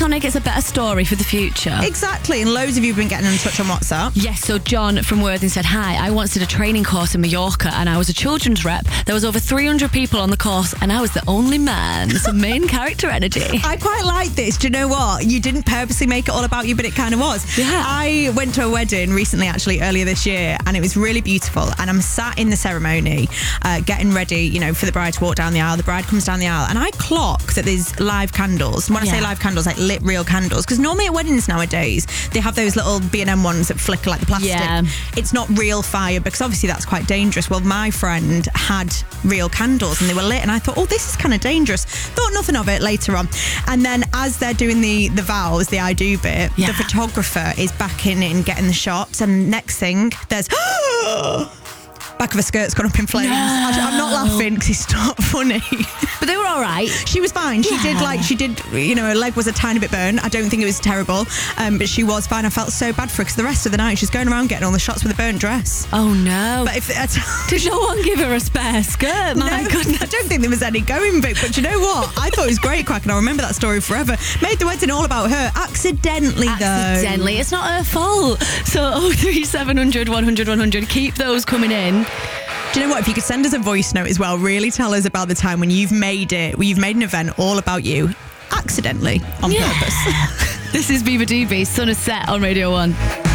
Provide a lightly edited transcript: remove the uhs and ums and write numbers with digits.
on it gets a better story for the future. Exactly, and loads of you have been getting in touch on WhatsApp. Yes, so John from Worthing said, hi, I once did a training course in Mallorca and I was a children's rep. There was over 300 people on the course and I was the only man. Some main character energy. I quite like this. Do you know what? You didn't purposely make it all about you, but it kind of was. Yeah. I went to a wedding recently, actually, earlier this year, and it was really beautiful. And I'm sat in the ceremony, getting ready, you know, for the bride to walk down the aisle. The bride comes down the aisle, and I clock that there's live candles. And when I say live candles, like lit real candles, because normally at weddings nowadays, they have those little B&M ones that flicker like the plastic. Yeah. It's not real fire, because obviously that's quite dangerous. Well, my friend had real candles, and they were lit, and I thought, oh, this is kind of dangerous. Thought nothing of it later on. And then as they're doing the vows, the I do bit, the photographer is back in and getting the shots, and next thing, there's back of her skirt's gone up in flames. I'm not laughing because it's not funny. But they were all right. She was fine. She did, you know, her leg was a tiny bit burned. I don't think it was terrible, but she was fine. I felt so bad for her because the rest of the night she's going around getting all the shots with a burnt dress. Oh no. But did no one give her a spare skirt? My goodness. I don't think there was any going bit, but you know what? I thought it was great crack, and I'll remember that story forever. Made the wedding all about her. Accidentally, though. Accidentally. It's not her fault. So 03700 100 100. Keep those coming in. Do you know what? If you could send us a voice note as well, really tell us about the time when you've made an event all about you, accidentally, on purpose. This is Beaver DB, Sun is Set on Radio 1.